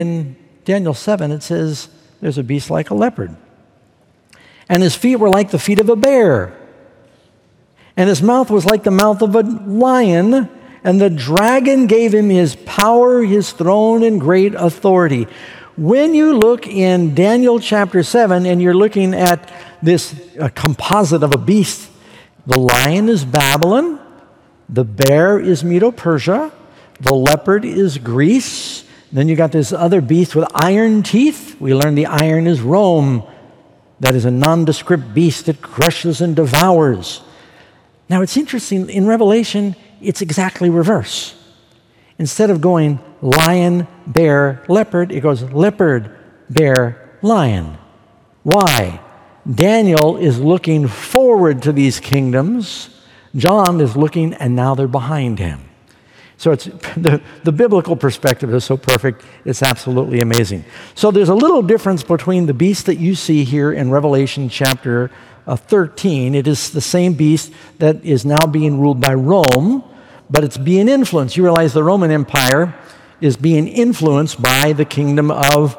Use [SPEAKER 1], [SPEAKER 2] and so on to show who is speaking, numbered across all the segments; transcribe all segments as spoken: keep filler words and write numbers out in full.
[SPEAKER 1] in Daniel seven, it says there's a beast like a leopard. And his feet were like the feet of a bear. And his mouth was like the mouth of a lion. And the dragon gave him his power, his throne, and great authority. When you look in Daniel chapter seven and you're looking at this uh, composite of a beast, the lion is Babylon, the bear is Medo-Persia, the leopard is Greece. Then you got this other beast with iron teeth. We learned the iron is Rome. That is a nondescript beast that crushes and devours. Now it's interesting, in Revelation, it's exactly reverse. Instead of going lion, bear, leopard, it goes leopard, bear, lion. Why? Daniel is looking forward to these kingdoms. John is looking, and now they're behind him. So it's the, the biblical perspective is so perfect, it's absolutely amazing. So there's a little difference between the beast that you see here in Revelation chapter uh, thirteen. It is the same beast that is now being ruled by Rome, but it's being influenced. You realize the Roman Empire is being influenced by the kingdom of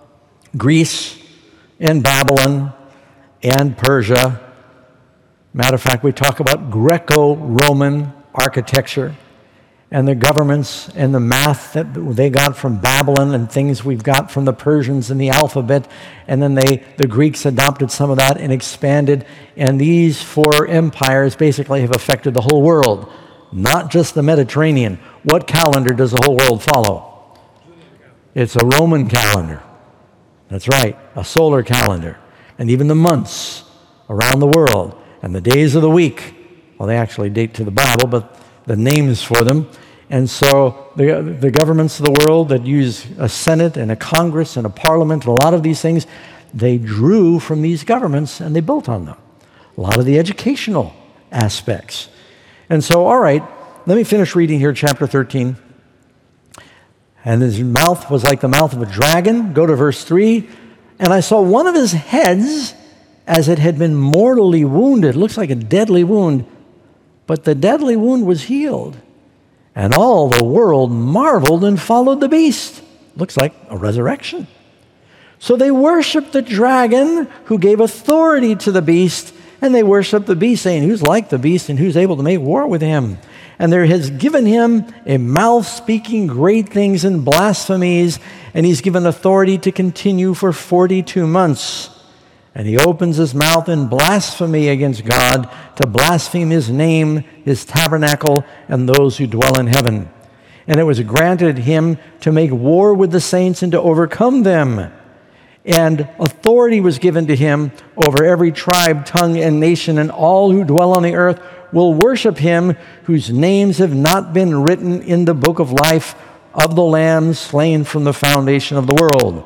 [SPEAKER 1] Greece and Babylon and Persia. Matter of fact, we talk about Greco-Roman architecture and the governments and the math that they got from Babylon and things we've got from the Persians and the alphabet. And then they, the Greeks adopted some of that and expanded. And these four empires basically have affected the whole world, not just the Mediterranean. What calendar does the whole world follow? It's a Roman calendar. That's right, a solar calendar. And even the months around the world and the days of the week, well, they actually date to the Bible, but the names for them. And so the, the governments of the world that use a Senate and a Congress and a Parliament and a lot of these things, they drew from these governments and they built on them. A lot of the educational aspects. And so, all right, let me finish reading here, chapter thirteen. And his mouth was like the mouth of a dragon. Go to verse three. And I saw one of his heads as it had been mortally wounded. It looks like a deadly wound. But the deadly wound was healed. And all the world marveled and followed the beast. Looks like a resurrection. So they worshiped the dragon who gave authority to the beast. And they worshiped the beast, saying, who's like the beast and who's able to make war with him? And there has given him a mouth speaking great things and blasphemies. And he's given authority to continue for forty-two months. And he opens his mouth in blasphemy against God, to blaspheme his name, his tabernacle, and those who dwell in heaven. And it was granted him to make war with the saints and to overcome them. And authority was given to him over every tribe, tongue, and nation, and all who dwell on the earth will worship him, whose names have not been written in the book of life of the Lamb slain from the foundation of the world.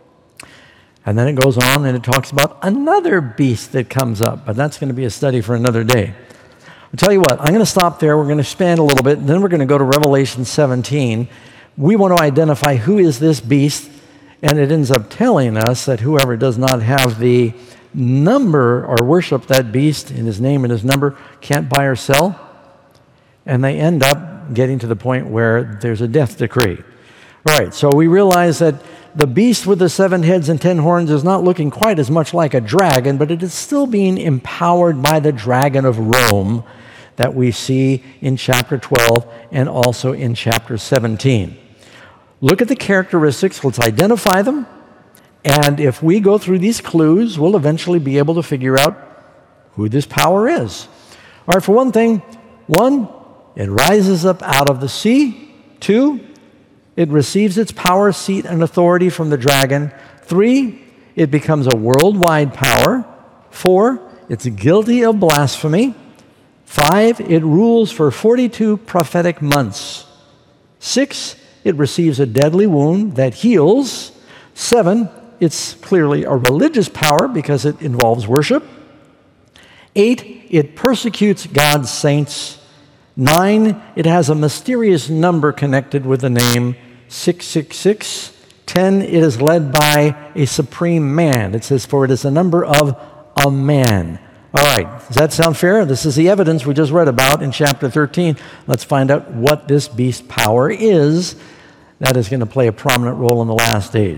[SPEAKER 1] And then it goes on and it talks about another beast that comes up, but that's going to be a study for another day. I'll tell you what, I'm going to stop there. We're going to expand a little bit, and then we're going to go to Revelation seventeen. We want to identify who is this beast, and it ends up telling us that whoever does not have the number or worship that beast in his name and his number can't buy or sell. And they end up getting to the point where there's a death decree. All right, so we realize that the beast with the seven heads and ten horns is not looking quite as much like a dragon, but it is still being empowered by the dragon of Rome that we see in chapter twelve and also in chapter seventeen. Look at the characteristics, let's identify them, and if we go through these clues, we'll eventually be able to figure out who this power is. All right, for one thing, one, it rises up out of the sea. Two, it receives its power, seat, and authority from the dragon. Three, it becomes a worldwide power. Four, it's guilty of blasphemy. Five, it rules for forty-two prophetic months. Six, it receives a deadly wound that heals. Seven, it's clearly a religious power because it involves worship. Eight, it persecutes God's saints. Nine, it has a mysterious number connected with the name six six six. Ten, it is led by a supreme man. It says, for it is the number of a man. All right, does that sound fair? This is the evidence we just read about in chapter thirteen. Let's find out what this beast power is. that is going to play a prominent role in the last days.